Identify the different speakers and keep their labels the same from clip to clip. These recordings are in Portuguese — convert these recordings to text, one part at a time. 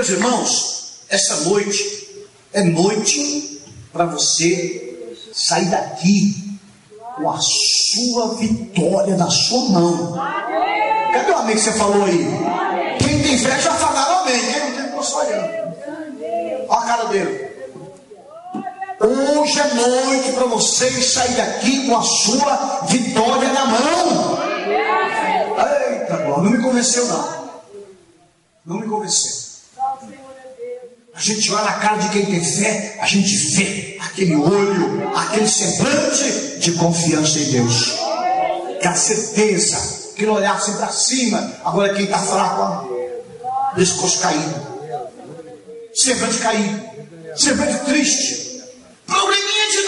Speaker 1: Meus irmãos, essa noite é noite para você sair daqui com a sua vitória na sua mão. Cadê o amém que você falou aí? Quem tem fé já falaram amém. Quem não tem, ficou só olhando. Olha a cara dele. Hoje é noite para vocês sair daqui com a sua vitória na mão. Eita, não me convenceu não. Não me convenceu. A gente olha na cara de quem tem fé, a gente vê aquele olho, aquele semblante de confiança em Deus. Que a certeza, que não olhar assim para cima. Agora quem está fraco, ó, pescoço caído, semblante caído, semblante triste, probleminha de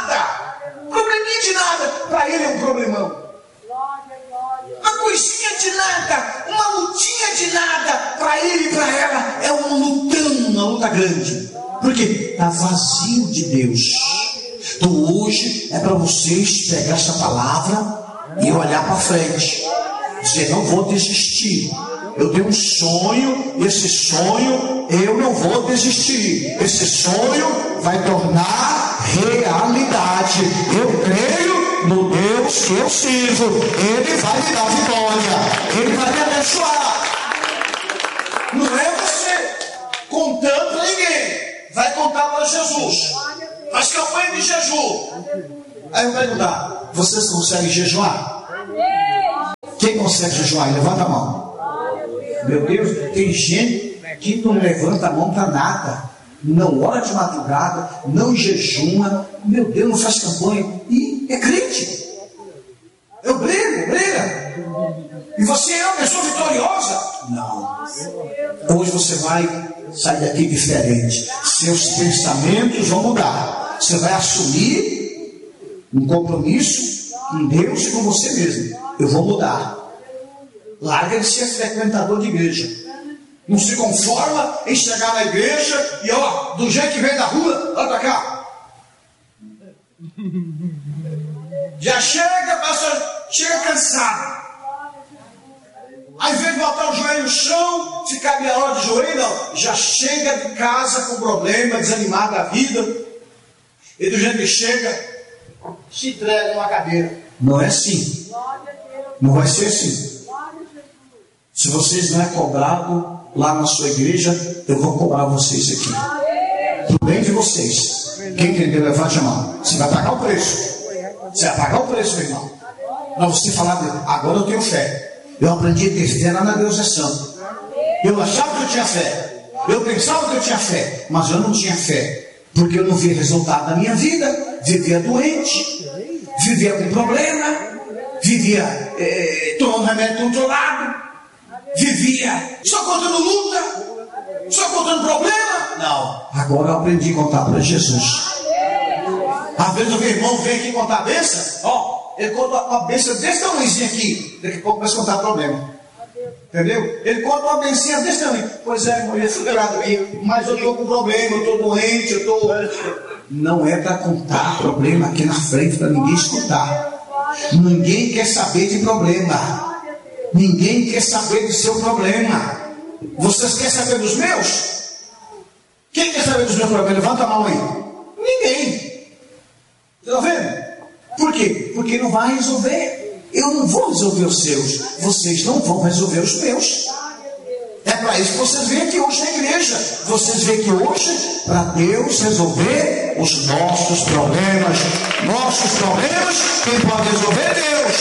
Speaker 1: nada, para ele é um problemão. Uma coisinha de nada, uma lutinha de nada, para ele e para ela é um lutão, uma luta grande. Porque está vazio de Deus. Então hoje é para vocês pegar essa palavra e olhar para frente. Dizer, não vou desistir. Eu tenho um sonho, e esse sonho eu não vou desistir. Esse sonho vai tornar realidade. Eu creio no Deus que eu sirvo. Ele vai me dar vitória. Ele vai me abençoar. Não é você contando para ninguém. Vai contar para Jesus. Faz campanha de jejum. Aí eu vou perguntar, vocês conseguem jejuar? Quem consegue jejuar? Levanta a mão. Meu Deus, tem gente que não levanta a mão para nada. Não ora de madrugada, não jejuma. Meu Deus, não faz campanha. E é crente. Eu brigo. E você é uma pessoa vitoriosa? Não. Hoje você vai sair daqui diferente. Seus pensamentos vão mudar. Você vai assumir um compromisso com Deus e com você mesmo. Eu vou mudar. Larga de ser frequentador de igreja. Não se conforma em chegar na igreja e ó, do jeito que vem da rua, olha pra cá. Já chega cansado. Ao invés de botar o joelho no chão, ficar meia hora de joelho, não. Já chega de casa com problema, desanimado da vida. E do jeito que chega, se entrega numa cadeira. Não é assim. Não vai ser assim. Se vocês não é cobrado lá na sua igreja, eu vou cobrar vocês aqui. Pro bem de vocês. Quem entendeu, levante a mão. Você vai pagar o preço. Você vai pagar o preço, meu irmão. Não, você falar, agora eu tenho fé. Eu aprendi a ter fé lá na Deus é Santo. Eu achava que eu tinha fé. Eu pensava que eu tinha fé. Mas eu não tinha fé. Porque eu não via resultado na minha vida. Vivia doente. Vivia com problema. Vivia tomando remédio controlado. Vivia só contando luta. Só contando problema. Não. Agora eu aprendi a contar para Jesus. Às vezes o meu irmão vem aqui contar a bênção. Ó. Ele conta uma bênção desse tamanhozinho aqui. Daqui a pouco começa a contar problema. Entendeu? Ele conta uma bênção desse tamanho. Pois é, irmão, eu fui curado aqui. Mas eu estou com problema, eu estou doente, eu estou. Não é para contar problema aqui na frente para ninguém escutar. Ninguém quer saber de problema. Ninguém quer saber do seu problema. Vocês querem saber dos meus? Quem quer saber dos meus problemas? Levanta a mão aí. Ninguém. Estão vendo? Por quê? Porque não vai resolver. Eu não vou resolver os seus. Vocês não vão resolver os meus. É para isso que vocês vêm aqui hoje na igreja. Vocês vêm aqui hoje para Deus resolver os nossos problemas. Nossos problemas, quem pode resolver é Deus.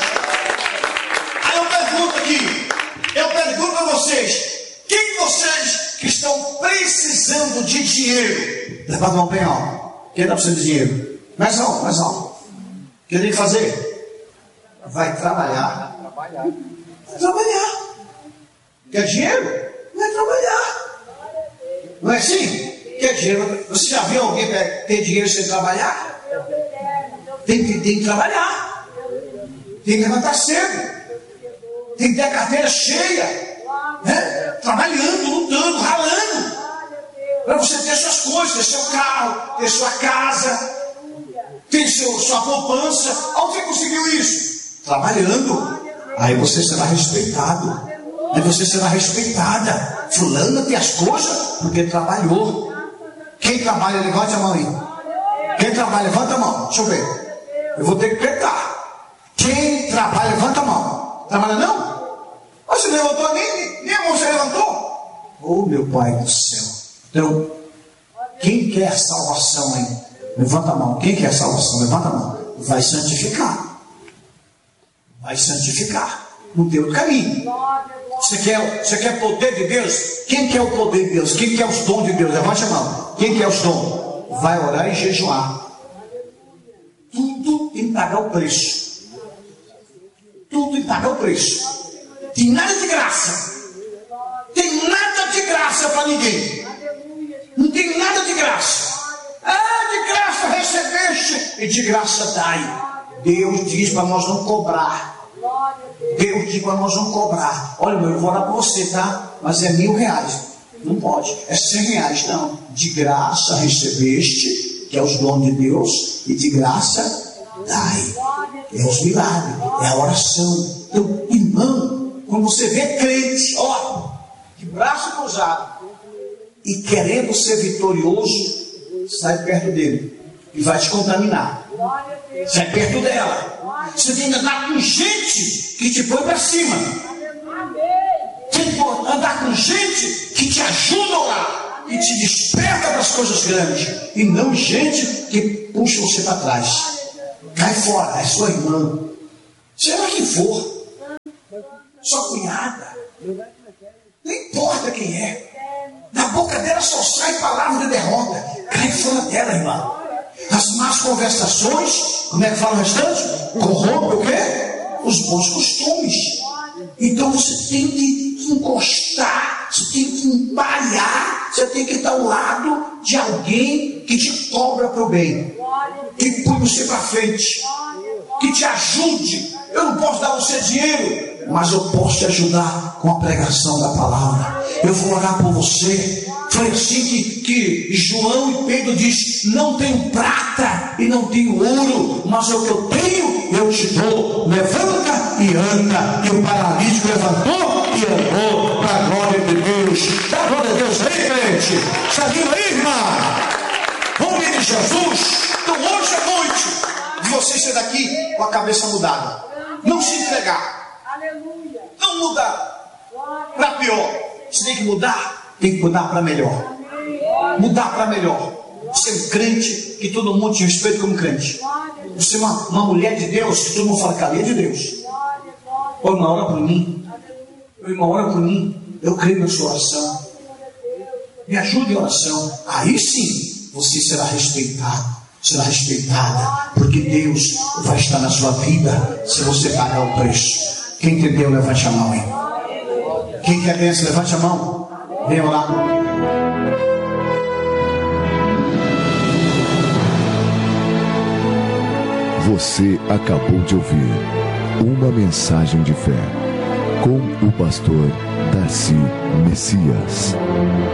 Speaker 1: Aí eu pergunto aqui. Eu pergunto a vocês. Quem de vocês que estão precisando de dinheiro? Levanta a mão bem alto. Quem está precisando de dinheiro? Mais alto, mais alto. O que tem que fazer? Vai trabalhar. Vai trabalhar. Quer dinheiro? Vai trabalhar. Não é assim? Quer dinheiro? Você já viu alguém ter dinheiro sem trabalhar? Tem que trabalhar. Tem que levantar cedo. Tem que ter a carteira cheia. Né? Trabalhando, lutando, ralando. Para você ter suas coisas, ter seu carro, ter sua casa. Tem sua poupança. Onde você conseguiu isso? Trabalhando. Aí você será respeitado. Aí você será respeitada. Fulana tem as coisas porque trabalhou. Quem trabalha, levante a mão aí. Quem trabalha, levanta a mão. Deixa eu ver. Eu vou ter que cantar. Quem trabalha, levanta a mão. Trabalha não? Mas você levantou, nem a mão você levantou. Oh, meu Pai do céu. Então, quem quer salvação aí? Levanta a mão. Quem quer salvação? Levanta a mão. Vai santificar. Vai santificar. Não tem outro caminho. Você quer poder de Deus? Quem quer o poder de Deus? Quem quer os dons de Deus? Levante a mão. Quem quer os dons? Vai orar e jejuar. Tudo tem que pagar o preço. Tudo tem que pagar o preço. Tem nada de graça. Tem nada de graça para ninguém. Não tem nada de graça. De graça recebeste e de graça dai. Deus diz para nós não cobrar. Deus diz para nós não cobrar. Olha, eu vou orar para você, tá? Mas é R$1.000. Não pode. É R$100. Não. De graça recebeste, que é os dons de Deus, e de graça dai. É os milagres. É a oração. Então, irmão, quando você vê crente, ó, de braço cruzado, e querendo ser vitorioso, sai perto dele e vai te contaminar. Sai perto dela. Você tem que andar com gente que te põe para cima. Tem que andar com gente que te ajuda a orar, que te desperta para as coisas grandes, e não gente que puxa você para trás. Cai fora, é sua irmã, seja que for, sua cunhada, não importa quem é. Da boca dela só sai palavra de derrota. Cai fora dela, irmã. As más conversações, como é que fala o restante? Corrompe o quê? Os bons costumes. Então você tem que encostar, você tem que empalhar, você tem que estar ao lado de alguém que te cobra para o bem, que põe você para frente, que te ajude. Eu não posso dar você dinheiro, mas eu posso te ajudar com a pregação da palavra. Eu vou orar por você. Foi assim que João e Pedro diz: não tenho prata e não tenho ouro, mas o que eu tenho eu te dou. Levanta e anda. E o paralítico levantou e andou, para a glória de Deus. Dá glória a Deus aí, crente. Está vindo aí, irmã? Em nome de Jesus. Então hoje à noite, de você ser daqui com a cabeça mudada, não se entregar, não mudar para pior. Você tem que mudar. Tem que mudar para melhor. Mudar para melhor. Você é um crente que todo mundo te respeita como crente. Você é uma mulher de Deus que todo mundo fala que ela é de Deus. Ô irmão, ora por mim. Ô irmão, ora por mim. Eu creio na sua oração. Me ajude em oração. Aí sim você será respeitado. Será respeitada. Porque Deus vai estar na sua vida se você pagar o preço. Quem entendeu, levante a mão aí. Quem quer bênção, levante a mão. Vem orar comigo.
Speaker 2: Você acabou de ouvir uma mensagem de fé com o pastor Darcy Messias.